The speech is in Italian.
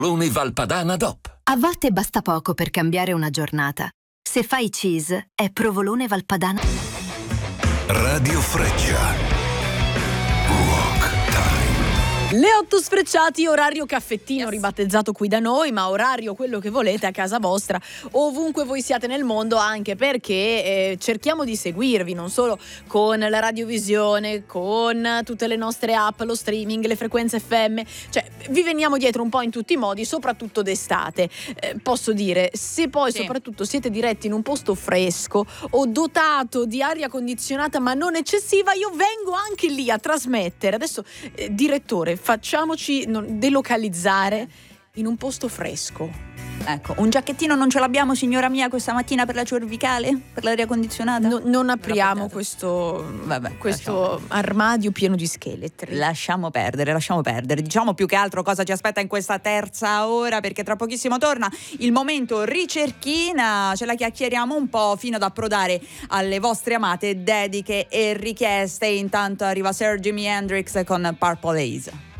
Luni Valpadana DOP. A volte basta poco per cambiare una giornata. Se fai cheese, è Provolone Valpadana. Radio Freccia. Le 8 sfrecciati, orario caffettino, ribattezzato qui da noi, ma orario quello che volete a casa vostra, ovunque voi siate nel mondo, anche perché cerchiamo di seguirvi non solo con la radiovisione, con tutte le nostre app, lo streaming, le frequenze FM, cioè vi veniamo dietro un po' in tutti i modi, soprattutto d'estate. Posso dire, se poi soprattutto siete diretti in un posto fresco o dotato di aria condizionata ma non eccessiva, io vengo anche lì a trasmettere. Adesso, direttore, facciamoci delocalizzare in un posto fresco. Ecco, un giacchettino non ce l'abbiamo, signora mia, questa mattina per la cervicale? Per l'aria condizionata? Non apriamo questo armadio pieno di scheletri. Lasciamo perdere. Diciamo più che altro cosa ci aspetta in questa terza ora, perché tra pochissimo torna il momento ricerchina, ce la chiacchieriamo un po' fino ad approdare alle vostre amate dediche e richieste. Intanto arriva Sir Jimi Hendrix con Purple Haze.